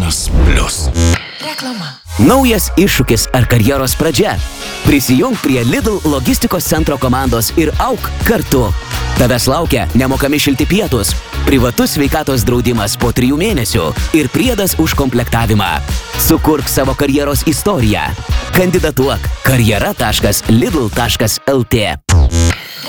Karjeros Plius. Reklama. Naujas iššūkis ar karjeros pradžia? Prisijung prie Lidl logistikos centro komandos ir auk kartu. Tavęs laukia nemokami šilti pietus, privatus sveikatos draudimas po 3 mėnesių ir priedas už komplektavimą. Sukurk savo karjeros istoriją. Kandidatuok karjera.lidl.lt.